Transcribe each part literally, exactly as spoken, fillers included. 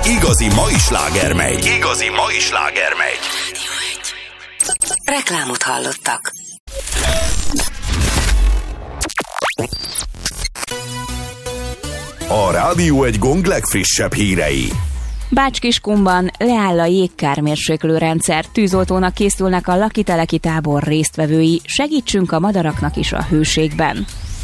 igazi mai sláger megy. Igazi mai sláger megy. Reklámot hallottak. A Rádió egy gong legfrissebb hírei. Bács-Kiskunban leáll a jégkármérséklőrendszer, tűzoltónak készülnek a lakiteleki tábor résztvevői, segítsünk a madaraknak is a hőségben.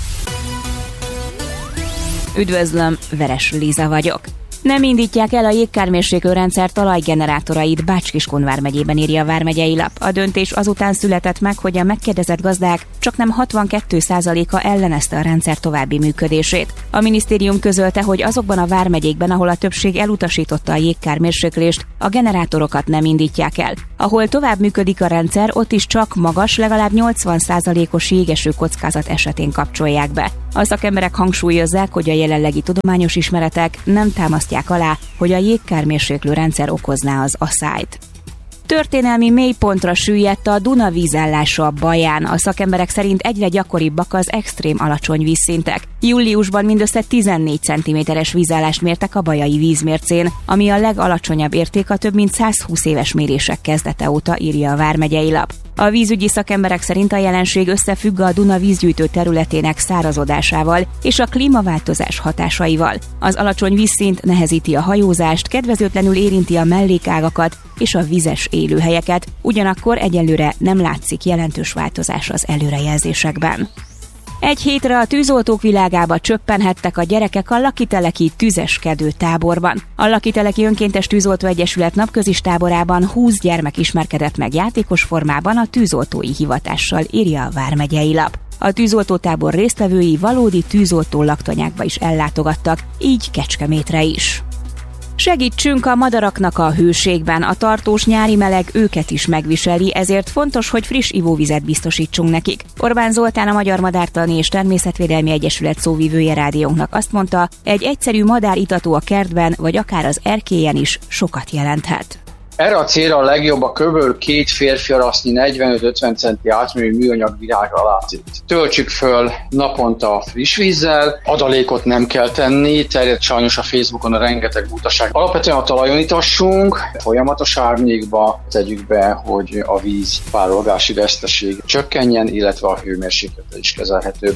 Üdvözlöm, Veres Liza vagyok. Nem indítják el a jégkármérséklőrendszer talajgenerátorait, Bács-Kiskun vármegyében, írja a Vármegyei Lap. A döntés azután született meg, hogy a megkérdezett gazdák csaknem hatvankettő százaléka ellenezte a rendszer további működését. A minisztérium közölte, hogy azokban a vármegyékben, ahol a többség elutasította a jégkármérséklést, a generátorokat nem indítják el. Ahol tovább működik a rendszer, ott is csak magas, legalább nyolcvan százalékos jégeső kockázat esetén kapcsolják be. A szakemberek hangsúlyozzák, hogy a jelenlegi tudományos ismeretek nem támasztják alá, hogy a jégkármérséklő rendszer okozná az aszályt. Történelmi mélypontra süllyedt a Duna vízállása Baján. A szakemberek szerint egyre gyakoribbak az extrém alacsony vízszintek. Júliusban mindössze tizennégy centiméteres vízállást mértek a bajai vízmércén, ami a legalacsonyabb érték a több mint százhúsz éves mérések kezdete óta, írja a Vármegyei Lap. A vízügyi szakemberek szerint a jelenség összefügg a Duna vízgyűjtő területének szárazodásával és a klímaváltozás hatásaival. Az alacsony vízszint nehezíti a hajózást, kedvezőtlenül érinti a mellékágakat és a vizes élőhelyeket, ugyanakkor egyelőre nem látszik jelentős változás az előrejelzésekben. Egy hétre a tűzoltók világába csöppenhettek a gyerekek a Lakiteleki tüzeskedő táborban. A Lakiteleki Önkéntes Tűzoltó Egyesület napközis táborában húsz gyermek ismerkedett meg játékos formában a tűzoltói hivatással, írja a Vármegyei Lap. A tűzoltótábor résztvevői valódi tűzoltó laktanyákba is ellátogattak, így Kecskemétre is. Segítsünk a madaraknak a hőségben, a tartós nyári meleg őket is megviseli, ezért fontos, hogy friss ivóvizet biztosítsunk nekik. Orbán Zoltán, a Magyar Madártani és Természetvédelmi Egyesület szóvivője rádiónknak azt mondta, egy egyszerű madáritató a kertben, vagy akár az erkélyen is sokat jelenthet. Erre a célra a legjobb a kb. két férfi arasznyi negyvenöt-ötven centi átmérőjű műanyag virág alácét. Töltsük föl naponta friss vízzel, adalékot nem kell tenni, terjed sajnos a Facebookon a rengeteg butaság. Alapvetően a talajon itassunk, folyamatos árnyékba tegyük be, hogy a víz párolgási veszteség csökkenjen, illetve a hőmérséklete is kezelhetőbb.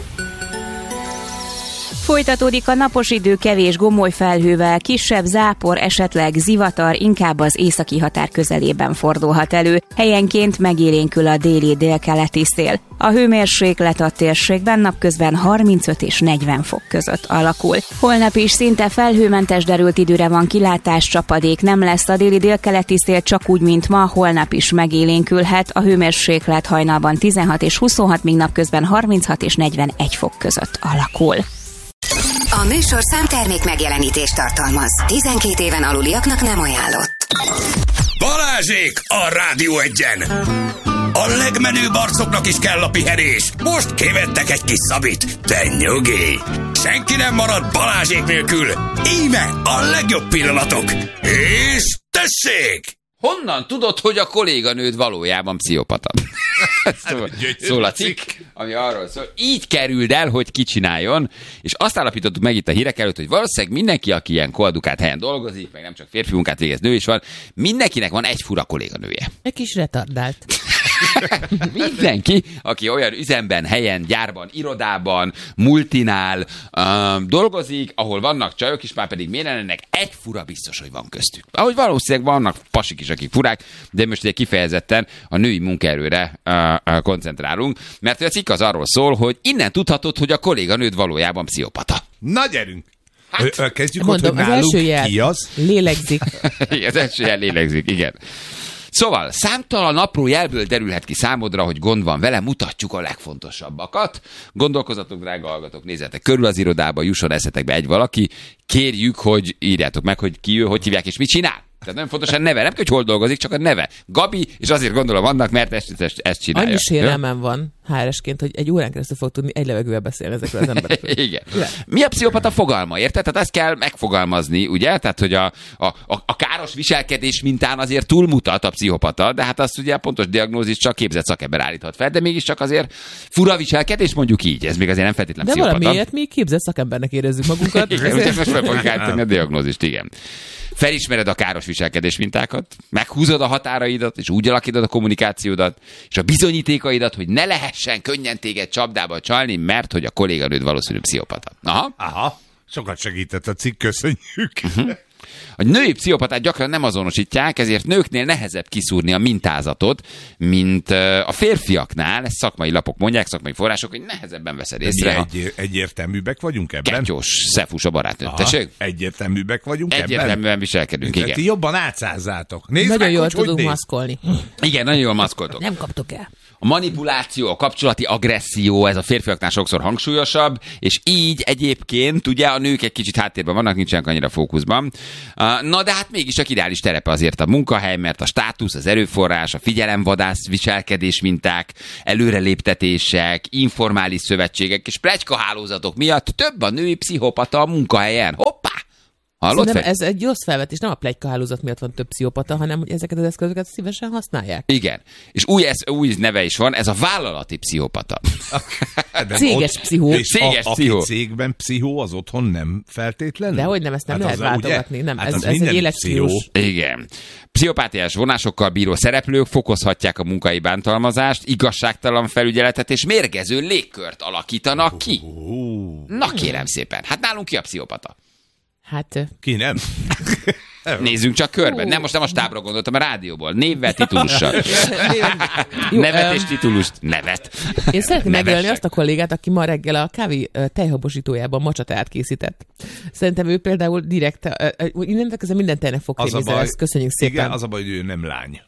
Folytatódik a napos idő kevés gomoly felhővel, kisebb zápor, esetleg zivatar inkább az északi határ közelében fordulhat elő. Helyenként megélénkül a déli délkeleti szél. A hőmérséklet a térségben napközben harmincöt és negyven fok között alakul. Holnap is szinte felhőmentes derült időre van kilátás, csapadék nem lesz, a déli délkeleti szél csak úgy, mint ma, holnap is megélénkülhet. A hőmérséklet hajnalban tizenhat és huszonhat, míg napközben harminchat és negyvenegy fok között alakul. A műsor számtermék megjelenítést tartalmaz. tizenkét éven aluliaknak nem ajánlott. Balázsék a Rádió Egyen! A legmenőbb arcoknak is kell a pihenés. Most kivettek egy kis szabit. Te nyugi! Senki nem marad Balázsék nélkül. Íme a legjobb pillanatok. És tessék! Honnan tudod, hogy a kolléganőd valójában pszichopata? szól, szól a cikk, ami arról szól. Így kerüld el, hogy ki csináljon, és azt állapítottuk meg itt a hírek előtt, hogy valószínűleg mindenki, aki ilyen koadukát helyen dolgozik, meg nem csak férfi munkát végez, nő is van, mindenkinek van egy fura kolléganője. Egy kis retardált. Mindenki, aki olyan üzemben, helyen, gyárban, irodában, multinál um, dolgozik, ahol vannak csajok is, már pedig miért ennek egy fura biztos, hogy van köztük. Ahogy valószínűleg vannak pasik is, akik furák, de most ugye kifejezetten a női munkaerőre uh, uh, koncentrálunk, mert a cikk az arról szól, hogy innen tudhatod, hogy a kolléganőd valójában pszichopata. Na gyerünk! Hát, kezdjük mondom, ott, hogy az első nálunk ki az? Lélegzik. Az első jel lélegzik, igen. Szóval számtalan apró jelből derülhet ki számodra, hogy gond van vele, mutatjuk a legfontosabbakat. Gondolkozatok, drága hallgatók, nézzetek körül az irodába, jusson eszetekbe egy valaki, kérjük, hogy írjátok meg, hogy ki ő, hogy hívják és mit csinál. Tehát nagyon fontos a neve, nem hogy hol dolgozik, csak a neve. Gabi, és azért gondolom annak, mert ezt, ezt, ezt csinálja. Annyi sérelmem van, há er esként, hogy egy órán keresztül fog tudni egy levegővel beszélni ezekről az emberekről. Igen. Mi a pszichopata fogalma, érted? Tehát ezt kell megfogalmazni, ugye? Tehát, hogy a, a, a káros viselkedés mintán azért túlmutat a pszichopata, de hát azt ugye a pontos diagnózis csak képzett szakember állíthat fel, de mégiscsak azért fura viselkedés, mondjuk így, ez még azért nem feltétlen de pszichopata. De valamiért mi képzett szakembernek érezzük magunkat. Igen, ezért... most fel fogjuk állítani a diagnózist, igen. Felismered a káros viselkedés mintákat, meghúzod a határaidat, és úgy alakítod a kommunikációdat, és a bizonyítékaidat, hogy ne lehessen könnyen téged csapdába csalni, mert hogy a kolléganőd valószínű pszichopata. Aha. Aha, sokat segített a cikk, köszönjük. Uh-huh. A női pszichopatát gyakran nem azonosítják, ezért nőknél nehezebb kiszúrni a mintázatot, mint a férfiaknál. Ezt szakmai lapok mondják, szakmai források, hogy nehezebben veszed észre. Mi egy, egyértelműbbek vagyunk ebben? Kettős, Szefus a barátnő. Egyértelműbbek vagyunk Egyértelműen ebben? Egyértelműen viselkedünk, igen. Ti jobban átszázzátok. Nézd nagyon meg, jól hogy tudunk hogy maszkolni. Igen, nagyon jól maszkoltok. Nem kaptok el. A manipuláció, a kapcsolati agresszió, ez a férfiaknál sokszor hangsúlyosabb, és így egyébként ugye a nők egy kicsit háttérben vannak, nincsenek annyira fókuszban. Na de hát mégis a ideális terepe azért a munkahely, mert a státusz, az erőforrás, a figyelemvadász viselkedés minták, előreléptetések, informális szövetségek és pletykahálózatok miatt több a női pszichopata a munkahelyen. Hoppá! Nem, ez egy rossz felvetés, nem a pletykahálózat miatt van több pszichopata, hanem hogy ezeket az eszközöket szívesen használják. Igen. És új, ez, új neve is van, ez a vállalati pszichopata. Céges ott, pszichó. Céges a, pszichó. Aki cégben pszichó, az otthon nem feltétlenül? Dehogy nem, ezt nem hát lehet váltogatni. Nem, hát ez, ez egy életstílus. Igen. Pszichopátiás vonásokkal bíró szereplők fokozhatják a munkai bántalmazást, igazságtalan felügyeletet és mérgező légkört alakítanak ki. Na kérem szépen, hát nálunk ki a pszichopata? Hát... Ki nem? Nézzünk csak körbe. Nem, most nem a stábra gondoltam, a rádióból. Névvel, titulussal. Jó, nevet um, és titulust. Nevet. Én szeretném megölni azt a kollégát, aki ma reggel a kávé tejhabosítójában macsatát készített. Szerintem ő például direkt, innentől kezdve minden tejnek fog krémizni lesz. Köszönjük szépen. Igen, az a baj, hogy ő nem lány.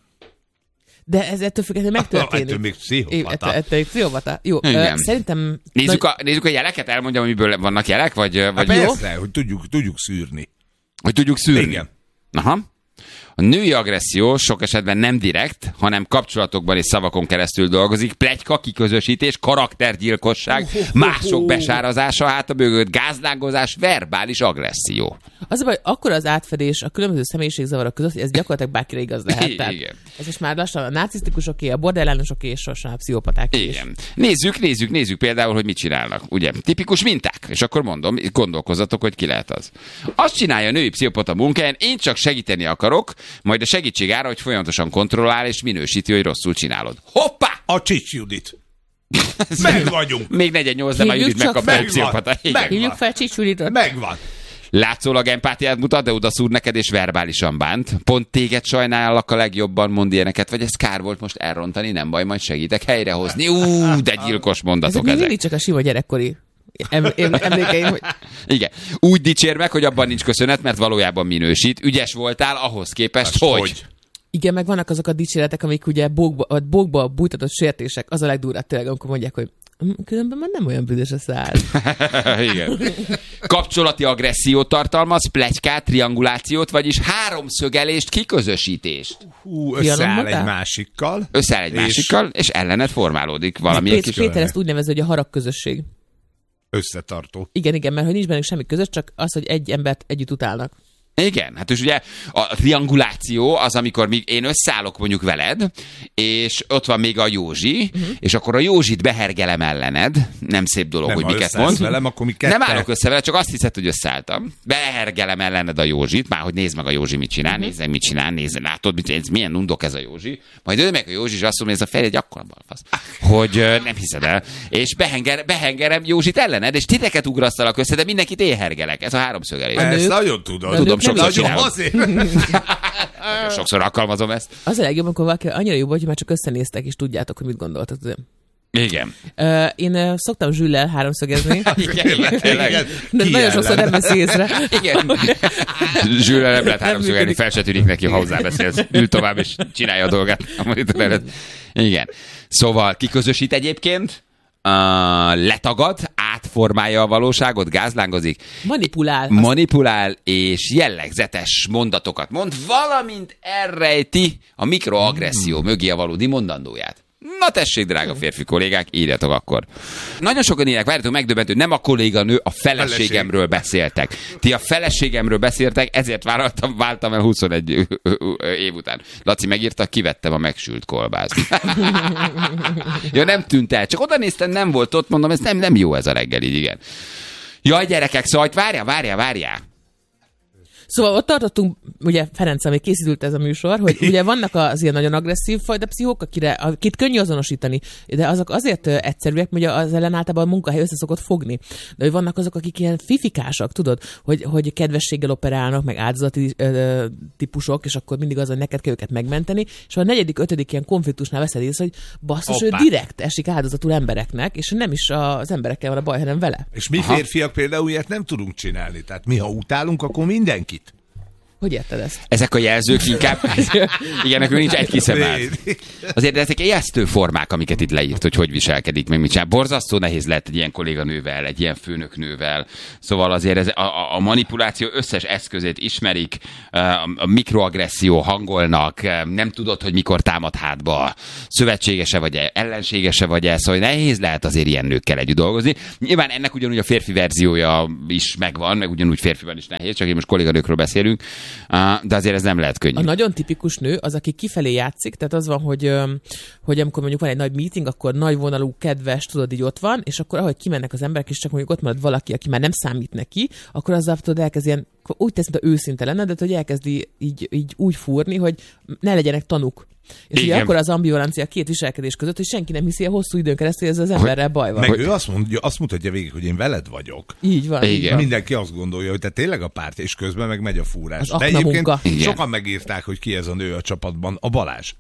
De ez ettől függetlenül megtörténik. Ettől még pszichopata. Ettől, ettől még pszichopata. Jó, igen. uh, szerintem... Nézzük, nagy... a, nézzük a jeleket, elmondjam, amiből vannak jelek, vagy, vagy hát persze, hogy tudjuk, tudjuk szűrni. Hogy tudjuk szűrni. Igen. Aha. A női agresszió sok esetben nem direkt, hanem kapcsolatokban és szavakon keresztül dolgozik. Pletyka, kiközösítés, karaktergyilkosság, oh, oh, oh, mások besárazása, hát a mögött gázlángozás, verbális agresszió. Az a baj, akkor az átfedés a különböző személyiségzavarok között, hogy ez gyakorlatilag bárkire igaz lehet. Tehát igen. Ez most már lassan a narcisztikusoké, a borderlánosoké és sorsan a pszichopatáké is. Igen. Nézzük, nézzük, nézzük például, hogy mit csinálnak. Ugye, tipikus minták. És akkor mondom, gondolkozzatok, hogy ki lehet az. Azt csinálja a női pszichopata munkáján, én csak segíteni akarok, majd a segítség ára, hogy folyamatosan kontrollál és minősíti, hogy rosszul csinálod. Hoppá! A Csics Judit. Meg vagyunk. Még negyvennyolc, de már Judit megkapta egy pszichopata. Hívjuk fel Csics Juditot. Megvan. Látszólag empátiát mutat, de odaszúr neked és verbálisan bánt. Pont téged sajnállak a legjobban, mond ilyeneket, vagy ez kár volt most elrontani, nem baj, majd segítek helyrehozni. Ú, de gyilkos mondatok ezek. Ezek mindig csak a sima gyerekkori em- em- emlékeim. Hogy... Igen. Úgy dicsér meg, hogy abban nincs köszönet, mert valójában minősít. Ügyes voltál ahhoz képest, Azt hogy... hogy? Igen, meg vannak azok a dicséretek, amik ugye bókba, bókba bújtatott sértések, az a legdurvább tényleg, amikor mondják, hogy különben már nem olyan büdös a száll. Igen. Kapcsolati agressziót tartalmaz, pletykát, triangulációt, vagyis háromszögelést, kiközösítést. Hú, összeáll egy másikkal. Összeáll egy és... másikkal, és ellened formálódik valamilyen kis... kis... Péter ezt úgy nevezi, hogy a haragközösség. Összetartó. Igen, igen, mert hogy nincs bennük semmi közös, csak az, hogy egy embert együtt utálnak. Igen, hát és ugye a trianguláció az, amikor még én összeállok mondjuk veled, és ott van még a Józsi, uh-huh. és akkor a Józsit behergelem ellened, nem szép dolog, nem, hogy miket mond. Velem, akkor mi nem állok össze vele, csak azt hiszed, hogy összeálltam. Behergelem ellened a Józsit, már hogy nézd meg a Józsi mit csinál, uh-huh. nézd meg mit csinál, nézd, látod, mit, milyen undok ez a Józsi. Majd ő meg a Józsi, és azt mondja, ez a fejed egy akkora balfasz, hogy uh, nem hiszed el. És behenger, behengerem Józsit ellened, és titeket ugrasztalak össze, de mindenkit éhergelek. Ez a háromszögelés. Ezt nagyon tudod. Tudom, sokszor csinálom. Nagyon sokszor alkalmazom ezt. Az a legjobb, amikor valaki annyira jó vagy, hogy már csak összenéztek, és tudjátok, hogy mit gondoltak. Igen. Uh, én uh, szoktam Zsüllel háromszögezni. Igen, tényleg. De nagyon sokszor nem veszi észre. Igen. Zsüllel nem lehet háromszögelni, fel se tűnik neki, ha hozzábeszélsz. Ül tovább, és csinálja a dolgát a monitor előtt. Igen. Szóval kiközösít egyébként, uh, letagad, átformálja a valóságot, gázlángozik. Manipulál. Manipulál, és jellegzetes mondatokat mond, valamint elrejti a mikroagresszió mögé a valódi mondandóját. Na tessék, drága férfi kollégák, írjatok akkor. Nagyon sokan írják, várjátok, megdöbbentő, nem a kolléganő, a feleségemről beszéltek. Ti a feleségemről beszéltek, ezért váltam, váltam el huszonegy év után. Laci megírta, kivettem a megsült kolbászt. Ja, nem tűnt el, csak oda néztem, nem volt ott, mondom, ez nem, nem jó ez a reggel, így igen. Jaj, gyerekek, szóval várjál, várjál, várjál. Szóval ott tartottunk, ugye Ferenc, amíg készült ez a műsor, hogy ugye vannak az ilyen nagyon agresszív fajta pszichók, akire, akit könnyű azonosítani, de azok azért egyszerűek, hogy az ellen általában a munkahely össze szokott fogni. De hogy vannak azok, akik ilyen fifikásak, tudod, hogy, hogy kedvességgel operálnak, meg áldozati ö, típusok, és akkor mindig az, hogy neked kell őket megmenteni, és a negyedik, ötödik ilyen konfliktusnál veszed észre, hogy basszus, ő direkt esik áldozatul embereknek, és nem is az emberekkel van a baj, hanem vele. És mi férfiak például ilyet nem tudunk csinálni. Tehát mi, ha utálunk, akkor mindenki. Hogy érted ezt? Ezek a jelzők inkább... Igen, nekünk nincs egy kiszemelt. Azért ezek ijesztő formák, amiket itt leírt, hogy hogy viselkedik, meg mit csinál. Borzasztó nehéz lehet egy ilyen kolléganővel, egy ilyen főnöknővel. Szóval azért ez a, a manipuláció összes eszközét ismerik, a mikroagresszió hangolnak, nem tudod, hogy mikor támad hátba, szövetségese vagy-e, ellenségese vagy-e, szóval nehéz lehet azért ilyen nőkkel együtt dolgozni. Nyilván ennek ugyanúgy a férfi verziója is megvan, meg ugyanúgy férfival is nehéz, csak én most kolléganőkről beszélünk. De azért ez nem lehet könnyű. A nagyon tipikus nő az, aki kifelé játszik, tehát az van, hogy, hogy amikor mondjuk van egy nagy meeting, akkor nagy vonalú, kedves, tudod, így ott van, és akkor ahogy kimennek az emberek, és csak mondjuk ott marad valaki, aki már nem számít neki, akkor azzal tudod elkezd ilyen, úgy tesz, mint a őszinte lenne, de hogy elkezdi így, így úgy fúrni, hogy ne legyenek tanúk. És ugye akkor az ambivalencia a két viselkedés között, hogy senki nem hiszi a hosszú időn keresztül, hogy ez az emberrel baj van. Meg hogy... ő azt, mondja, azt mutatja végig, hogy én veled vagyok. Így van. Igen. Mindenki azt gondolja, hogy te tényleg a párt, és közben meg megy a fúrás. Az de egyébként munka. sokan megírták, hogy ki ez a nő a csapatban, a Balázs.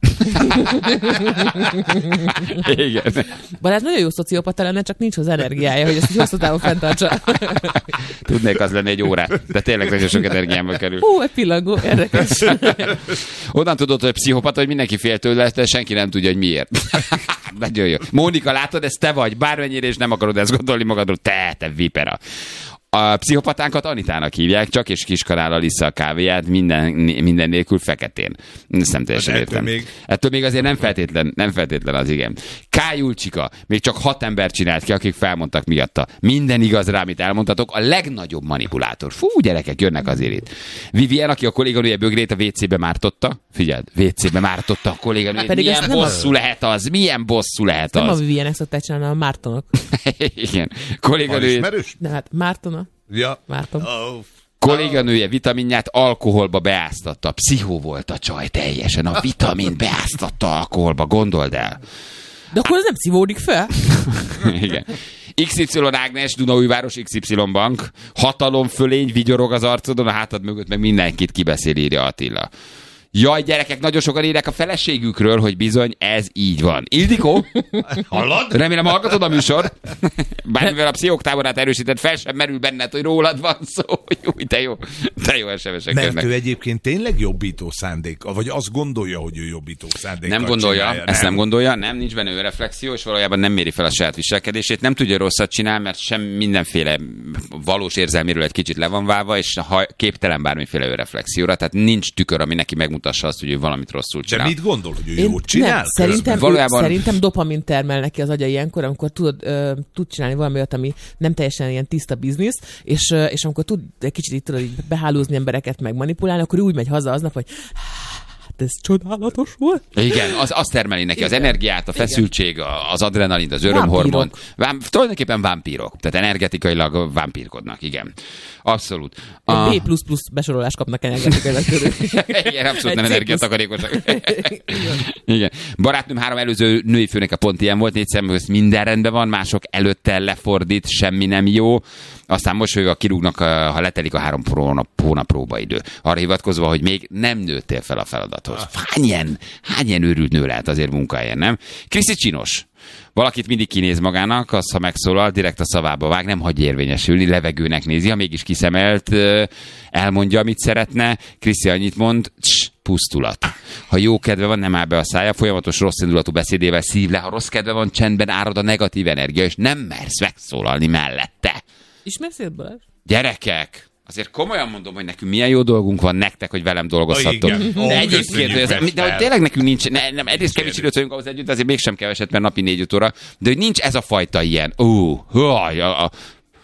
Igen. Balázs nagyon jó szociopata lenne, csak nincs az energiája, hogy ezt így hosszú távon fenntartsa. Tudnék az lenni egy órát, de tényleg nagyon sok energiámba kerül. Hú, egy pillangó, érdekes. Onnan tudod, hogy pszichopata, hogy mindenki fél tőle, de senki nem tudja, hogy miért. Nagyon jó. Mónika, látod, ez te vagy, bármennyire, és nem akarod ezt gondolni magadról, te, te vipera. A pszichopatánkat Anitának hívják, csak és kiskanállal issza a kávéját, minden, minden nélkül feketén. Ezt nem teljesen ettől értem. Még... Ettől még azért nem feltétlen, nem feltétlen az igen. K. Julcsika, még csak hat ember csinált ki, akik felmondtak miatta. Minden igaz rá, amit elmondtatok, a legnagyobb manipulátor. Fú, gyerekek, jönnek azért itt. Vivien, aki a kolléganője bögrét a vé cébe mártotta. Figyeld, vé cébe mártotta a kolléganőjét. Milyen bosszú a... lehet az? Milyen bosszú lehet az? Nem a Vivienek szokták csinálni, a Mártonok. Igen. Kolléganőjét... De hát Mártona. Ja. Márton. Oh. Kolléganője vitaminját alkoholba beáztatta. Pszichó volt a csaj teljesen. A vitamin beáztatta alkoholba, gondold el. De akkor ez nem szívódik fel? Igen. iksz ipszilon Ágnes, Dunaújváros iksz ipszilon Bank. Hatalomfölény, vigyorog az arcodon, a hátad mögött meg mindenkit kibeszél, írja Attila. Jaj, gyerekek, nagyon sokan írják a feleségükről, hogy bizony ez így van. Ildikó? Hallod? Remélem hallgatod a műsor. Bár mivel a pszichók táborát erősített, fel sem merül benned, hogy rólad van szó. Jó, de jó, de jó es em es-ek Mert jönnek. ő egyébként tényleg jobbító szándék, vagy azt gondolja, hogy ő jobbító szándék. Nem gondolja, csinálja, ezt nem? nem gondolja, nem, nincs benne önreflexió, és valójában nem méri fel a saját viselkedését, nem tudja rosszat csinálni, mert sem mindenféle valós érzelméről egy kicsit le van válva, és képtelen bármiféle önreflexióra, tehát nincs tükör, ami neki megmutassa azt, hogy ő valamit rosszul csinál. De mit gondol, hogy ő Én jót csinál? Nem, szerintem, valójában... szerintem dopamin termel neki az agya ilyenkor, amikor tudod, ö, tud csinálni valami olyat, ami nem teljesen ilyen tiszta biznisz, és, ö, és amikor tud egy kicsit így, tudod, így behálózni embereket, meg manipulálni, akkor úgy megy haza aznap, hogy ez csodálatos volt. Igen, az, az termeli neki igen. Az energiát, a feszültség, az adrenalin, az örömhormon. Vám, tulajdonképpen vámpírok. Tehát energetikailag vámpírkodnak, igen. Abszolút. A B plusz plusz besorolást kapnak energetikailag körül. Igen, abszolút nem energiatakarékosak. Igen. Barátnőm három előző női főnöke pont ilyen volt, négy szem közt minden rendben van, mások előtte lefordít, semmi nem jó. Aztán mosolyog, kirúgnak, ha letelik a három hónap próbaidő. Arra hivatkozva, hogy még nem nőttél fel a feladathoz. Hány ilyen, hány ilyen őrült nő lehet azért munkahelyen, nem? Kriszi csinos. Valakit mindig kinéz magának, az, ha megszólal, direkt a szavába vág, nem hagyja érvényesülni, levegőnek nézi, ha mégis kiszemelt, elmondja, amit szeretne. Kriszi annyit mond, cs, pusztulat. Ha jó kedve van, nem áll be a szája, folyamatos rossz indulatú beszédével szív le, ha rossz kedve van, csendben árad a negatív energia, és nem mersz megszólalni mellette. Ismersz ilyet, Balázs? Gyerekek! azért komolyan mondom, hogy nekünk milyen jó dolgunk van nektek, hogy velem dolgozhattok. Igen. De Ó, egyébként, köszönjük, hogy ez, Mester. de hogy tényleg nekünk nincs, ne, nem, egyrészt kevés időt vagyunk ahhoz együtt, azért mégsem keveset, mert napi négy óra, de hogy nincs ez a fajta ilyen, ó, haj, a, a,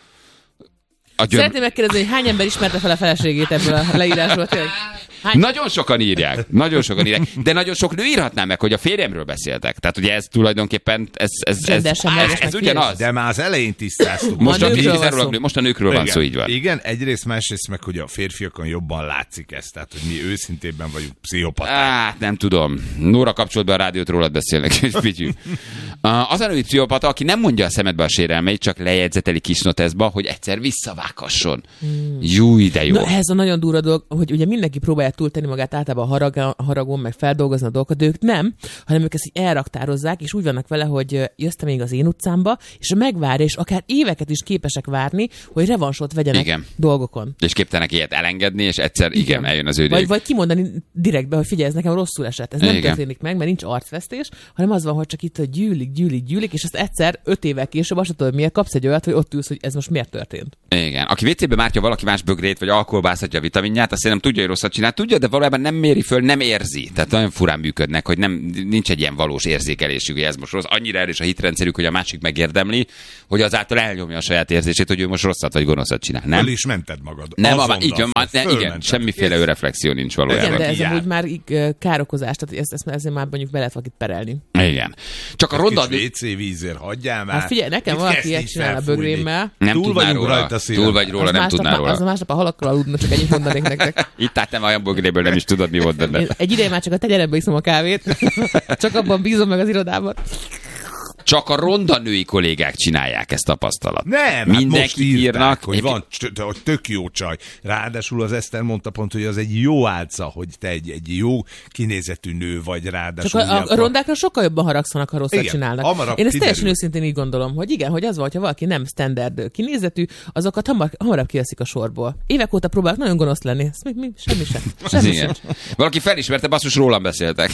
a gyöm... Szeretném megkérdezni, hogy hány ember ismerte fel a feleségét ebből a leírásból? Tényleg? Hány... Nagyon sokan írják, nagyon sokan írják, de nagyon sok nő írhatná meg, hogy a férjemről beszéltek. Tehát ugye ez tulajdonképpen, ez, ez, ez, ez, ez, ez ugyanaz. De már az elején tisztáztuk. Most a, nőkről van kizárólag szó. nő- most a nőkről van szó, így van. Igen, egyrészt, másrészt meg, hogy a férfiakon jobban látszik ez, tehát, hogy mi őszintében vagyunk pszichopaták. Hát nem tudom. Nóra kapcsolt be a rádiót, rólad beszélnek, és pityű. Az a női pszichopata, aki nem mondja a szemedbe a sérelmeit, csak lejegyzeteli kis noteszba, hogy egyszer visszavághasson. Júj, de jó. Na, ez a nagyon durva dolog, hogy ugye mindenki próbálja túltenni magát általában a harag, haragon, meg feldolgozni a dolgokat, de ők nem, hanem ők ezt így elraktározzák, és úgy vannak vele, hogy jössz még az én utcámba, és megvárja, és akár éveket is képesek várni, hogy revansot vegyenek Igen. dolgokon. És képtelenek ilyet elengedni, és egyszer igen, igen eljön az ő Vagy, vagy kimondani direktbe, hogy figyelj, ez nekem rosszul esett. Ez nem Igen. történik meg, mert nincs arcvesztés, hanem az van, hogy csak itt hogy gyűlik, gyűlik, gyűlik, és azt egyszer öt évvel később azt tudod, miért kapsz egy olyat, hogy ott ülsz, hogy ez most miért történt. Igen. Aki vécébe mártja valaki más bögrét, vagy alkoholbáztatja a vitaminját, azt nem tudja, hogy rosszat csinál. Tudja, de valójában nem méri föl, nem érzi. Tehát nagyon furán működnek, hogy nem, nincs egy ilyen valós érzékelésük, hogy ez most rossz. Annyira erős a hitrendszerük, hogy a másik megérdemli, hogy azáltal elnyomja a saját érzését, hogy ő most rosszat vagy gonoszat csinál. Nem? Föl is mented magad. Nem, Azonnal a, így van, föl- ne, igen, fölmented. semmiféle önreflexió nincs valójában. Igen, de ez jár. amúgy már így, ö, károkozás, tehát ezt, ezt ezért már mondjuk be lehet valakit perelni. Igen. Csak a Egy ronda... kis vé cé vízért hagyjál már. Hát figyelj, nekem Mit valaki kezd ilyet így csinál a felfújni? bögrémmel. Nem Túl tudnál vagyunk róla. rajta, szívem. Túl vagy róla, Az nem másnap, tudnál már- az a róla. másnap a halakkal aludna, csak ennyit mondanék nektek. Itt át nem olyan bögréből nem is tudod, mi volt benne. Én egy ideje már csak a tegyelembe iszom a kávét, csak abban bízom meg az irodában. Csak a ronda női kollégák csinálják ezt tapasztalat. Nem, hát Mindenki most írták, írnak, hogy egy- van t- hogy tök jó csaj. Ráadásul az Eszter mondta pont, hogy az egy jó álca, hogy te egy, egy jó kinézetű nő vagy, Csak ráadásul. a, a, a rondákra sokkal jobban haragszanak, ha rosszat Igen, csinálnak. hamarabb Én ezt kiderül. teljesen őszintén így gondolom, hogy igen, hogy az van, hogyha valaki nem standard kinézetű, azokat hamar, hamarabb kiveszik a sorból. Évek óta próbálok nagyon gonosz lenni. Ez még, még semmi sem. Az Semmi igen. sem. Valaki felismerte, basszus, rólam beszéltek.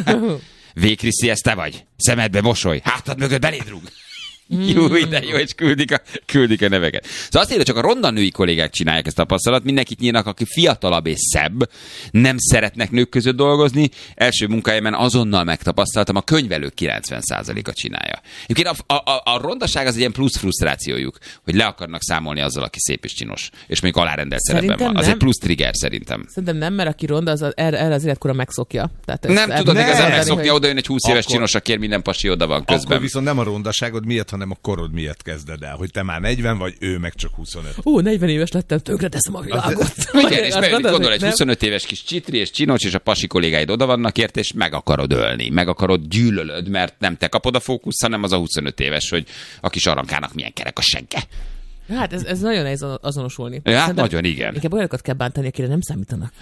V. Kriszi, ez te vagy. Szemedbe mosoly. Hátad mögött beléd rúg. Jó, de jó, és küldik a, küldik a neveket. Szóval azt írja, csak a ronda női kollégák csinálják ezt a tapasztalat, mindenkit nyírnak, aki fiatalabb és szebb, nem szeretnek nők között dolgozni. Első munkahelyemen azonnal megtapasztaltam, a könyvelők kilencven százaléka csinálja. Egyébként a, a, a, a rondaság az egy ilyen plusz frusztrációjuk, hogy le akarnak számolni azzal, aki szép és csinos, és mondjuk alárendelt szerepben Szerintem van. Az nem. egy plusz trigger szerintem. Szerintem nem, mert aki ronda, az, az erre, erre az életkora megszokja. Tehát ezt Nem el- tudod el- igazán elmondani, megszokni, hogy- oda jön egy húsz éves Akkor- csinos, aki minden pasi oda van Akkor közben. viszont nem a rondaságod miatt, hanem a korod miatt kezded el, hogy te már negyven vagy, ő meg csak huszonöt. Ó, negyven éves lettem, tönkre teszem a világot. Igen, és Azt bejön, gondolod, gondol egy nem? huszonöt éves kis csitri és csinos, és a pasi kollégáid oda vannak érte, és meg akarod ölni. Meg akarod gyűlölöd, mert nem te kapod a fókusz, hanem az a huszonöt éves, hogy a kis arankának milyen kerek a segge. Hát ez, ez nagyon nehéz azonosulni. Ja, Szerintem nagyon igen. Inkább olyanokat kell bántani, akire nem számítanak.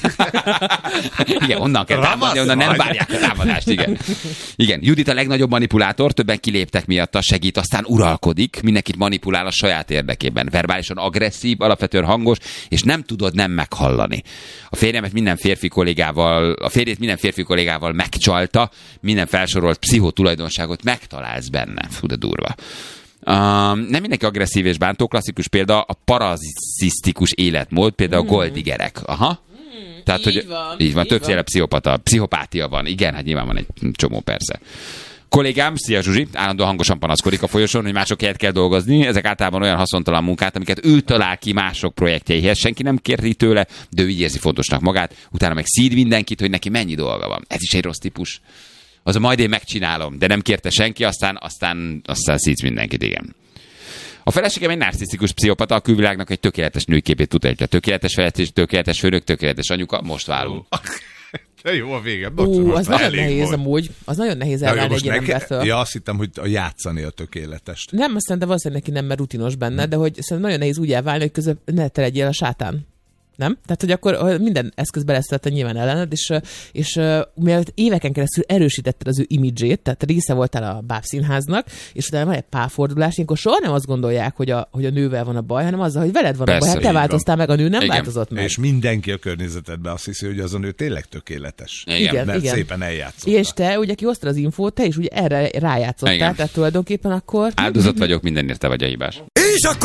Igen, onnan kell támadni, onnan nem vagy. várják a támadást, igen. Igen, Judit a legnagyobb manipulátor, többen kiléptek miatta, segít, aztán uralkodik, mindenkit manipulál a saját érdekében. Verbálisan agresszív, alapvetően hangos, és nem tudod nem meghallani. A férjemet minden férfi kollégával, a férjét minden férfi kollégával megcsalta, minden felsorolt pszichotulajdonságot megtalálsz benne. Fú, de durva. Um, nem mindenki agresszív és bántó, klasszikus példa a parazisztikus életmód, például a goldigerek. Aha. Tehát, így hogy van, így van, így többféle van. pszichopata, pszichopátia van. Igen, hát nyilván van egy csomó persze. Kollégám, szia Zsuzsi, állandóan hangosan panaszkodik a folyosón, hogy mások helyett kell dolgozni. Ezek általában olyan haszontalan munkát, amiket ő talál ki mások projektjeihez. Senki nem kérti tőle, de ő így érzi fontosnak magát. Utána meg szíd mindenkit, hogy neki mennyi dolga van. Ez is egy rossz típus. Az a majd én megcsinálom, de nem kérte senki, aztán, aztán, aztán szídsz mindenkit, igen. A feleségem egy narcisztikus pszichopata, a külvilágnak egy tökéletes nőképét mutatja. Tökéletes felettes, tökéletes főnök, tökéletes anyuka, most válunk. De jó a vége. Ú, bocsánat, az nagyon elég nehéz volt. amúgy. Az nagyon nehéz Na, jó, elvárni most egy ilyen neke- embertől. Ja, azt hittem, hogy a játszani a tökéletest. Nem, azt szerintem valószínűleg neki nem, mert rutinos benne, de hogy szerintem nagyon nehéz úgy elválni, hogy közben ne te legyél a sátán. Nem? Tehát, hogy akkor minden eszköz belesztette nyilván ellened, és, és mielőtt éveken keresztül erősítetted az ő imidzsét, tehát része voltál a bábszínháznak, és utána van egy párfordulás, ilyenkor soha nem azt gondolják, hogy a, hogy a nővel van a baj, hanem azzal, hogy veled van Persze, a baj. Hát te így van. változtál meg, a nő nem Igen. változott meg. És mindenki a környezetedben azt hiszi, hogy az a nő tényleg tökéletes. Igen. Mert igen. szépen eljátszottál. És te, ugye, aki hoztad az infót, te is ugye erre rájátszottál, Igen. tehát tulajdonképpen akkor... Áldozat vagyok, mindenért te vagy a hibás. És akkor